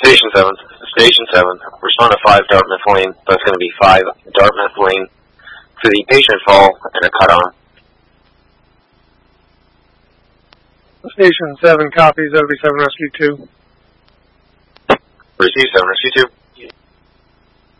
Station 7. Station 7. Respond to 5 Dartmouth Lane. That's going to be 5 Dartmouth Lane to the patient fall and a cut on. Station 7 copies. That'll be 7 Rescue 2. Receive 7 Rescue 2.